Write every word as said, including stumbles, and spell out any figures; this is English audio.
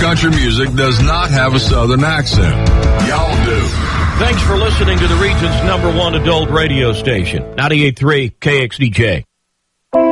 country music does not have a Southern accent. Y'all do. Thanks for listening to the region's number one adult radio station, ninety-eight point three K X D J.